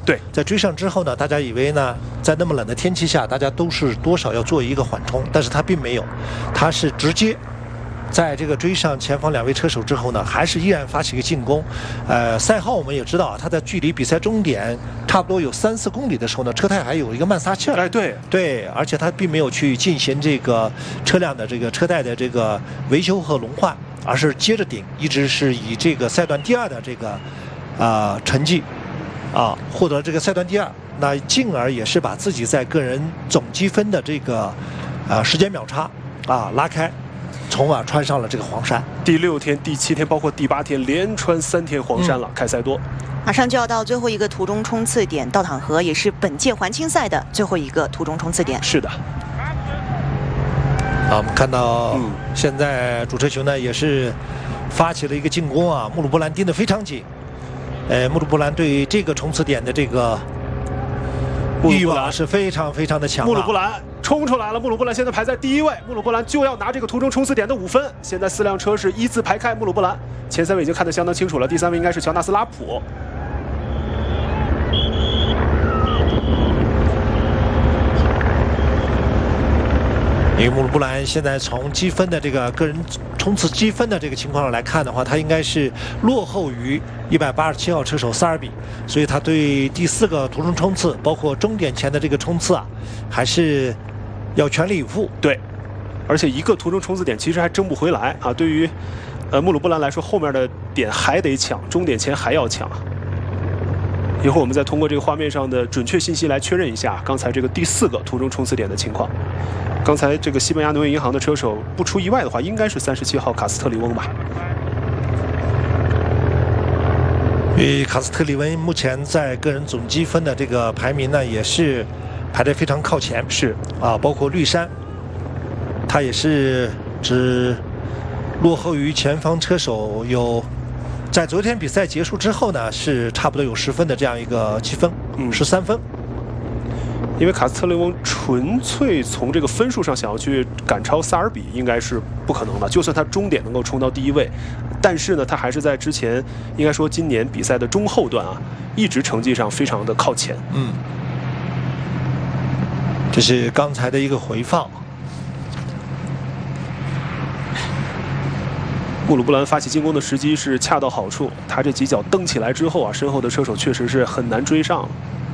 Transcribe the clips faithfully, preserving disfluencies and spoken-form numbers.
对， 在追上之后呢，大家以为呢，在那么冷的天气下，大家都是多少要做一个缓冲，但是他并没有，他是直接。在这个追上前方两位车手之后呢，还是依然发起一个进攻。呃，赛后我们也知道，他在距离比赛终点差不多有三四公里的时候呢，车胎还有一个慢撒气儿。 哎，对对，而且他并没有去进行这个车辆的这个车带的这个维修和轮换，而是接着顶，一直是以这个赛段第二的这个啊、呃、成绩啊获得这个赛段第二，那进而也是把自己在个人总积分的这个呃时间秒差啊拉开。从而穿上了这个黄山。 第六天、第七天，包括第八天，连穿三天黄山了。嗯、凯塞多马上就要到最后一个途中冲刺点道坦河，也是本届环青赛的最后一个途中冲刺点。 是的。 啊，我们看到现在主车群呢也是发起了一个进攻啊，穆鲁布兰盯得非常紧。呃，穆鲁布兰对这个冲刺点的这个欲望是非常非常的强。 穆鲁布兰冲出来了，穆鲁布兰现在排在第一位，穆鲁布兰就要拿这个途中冲刺点的五分。现在四辆车是一字排开，穆鲁布兰前三位已经看得相当清楚了，第三位应该是乔纳斯拉普。 因为穆鲁布兰现在从积分的这个个人冲刺积分的这个情况上来看的话，他应该是落后于一百八十七号车手萨尔比，所以他对第四个途中冲刺，包括终点前的这个冲刺啊，还是要全力以赴。 对，而且一个途中冲刺点其实还争不回来啊。对于呃穆鲁布兰来说，后面的点还得抢，终点前还要抢。一会儿我们再通过这个画面上的准确信息来确认一下刚才这个第四个途中冲刺点的情况。刚才这个西班牙农业银行的车手，不出意外的话，应该是三十七号卡斯特利翁吧。 因为卡斯特利翁目前在个人总积分的这个排名呢，也是排得非常靠前。 是啊，包括绿山，他也是只落后于前方车手有，在昨天比赛结束之后呢，是差不多有十分的这样一个积分，嗯，十三分。 因为卡斯特雷翁纯粹从这个分数上想要去赶超萨尔比，应该是不可能的。就算他终点能够冲到第一位，但是呢，他还是在之前应该说今年比赛的中后段啊，一直成绩上非常的靠前。 嗯，这是刚才的一个回放。 穆鲁布兰发起进攻的时机是恰到好处，他这几脚蹬起来之后啊，身后的车手确实是很难追上。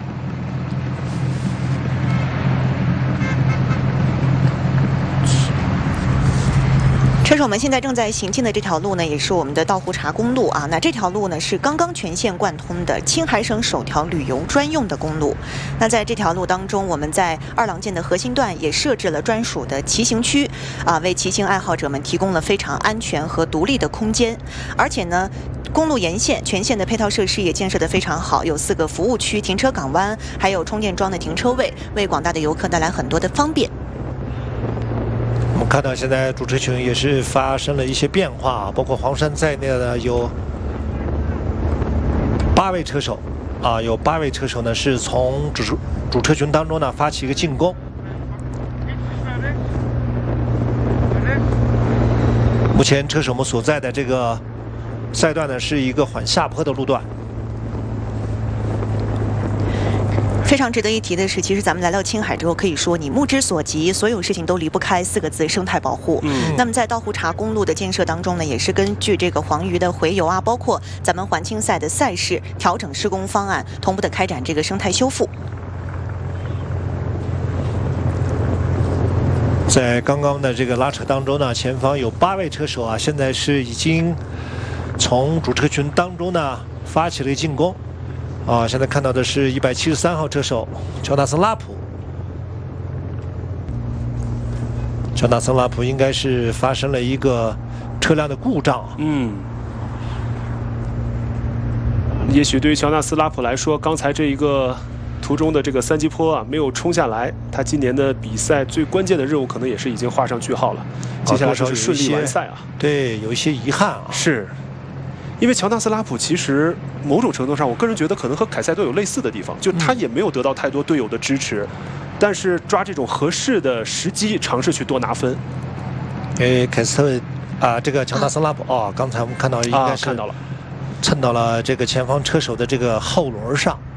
车手们现在正在行进的这条路呢，也是我们的道湖察公路啊。那这条路呢是刚刚全线贯通的青海省首条旅游专用的公路。那在这条路当中，我们在二郎剑的核心段也设置了专属的骑行区啊，为骑行爱好者们提供了非常安全和独立的空间。而且呢，公路沿线全线的配套设施也建设得非常好，有四个服务区、停车港湾，还有充电桩的停车位，为广大的游客带来很多的方便。 我们看到现在主车群也是发生了一些变化，包括黄山在内的有八位车手啊，有八位车手呢是从主主车群当中呢发起一个进攻。目前车手们所在的这个赛段呢是一个缓下坡的路段。 非常值得一提的是，其实咱们来到青海之后，可以说你目之所及，所有事情都离不开四个字：生态保护。嗯，那么在道湖察公路的建设当中呢，也是根据这个黄鱼的洄游啊，包括咱们环青赛的赛事，调整施工方案，同步的开展这个生态修复。 在刚刚的这个拉扯当中呢，前方有八位车手啊，现在是已经从主车群当中呢发起了进攻。啊，现在看到的是一百七十三号车手乔纳森拉普。乔纳森拉普应该是发生了一个车辆的故障。 嗯，也许对于乔纳斯拉普来说，刚才这一个途中的这个三级坡啊，没有冲下来，他今年的比赛最关键的任务可能也是已经画上句号了。接下来就是顺利完赛啊。 对，有一些遗憾啊。 是。因为乔纳斯拉普其实某种程度上，我个人觉得可能和凯塞多有类似的地方，就他也没有得到太多队友的支持，但是抓这种合适的时机，尝试去多拿分。 诶，凯斯特啊，这个乔纳斯拉普哦，刚才我们看到应该是看到了， 蹭到了这个前方车手的这个后轮上。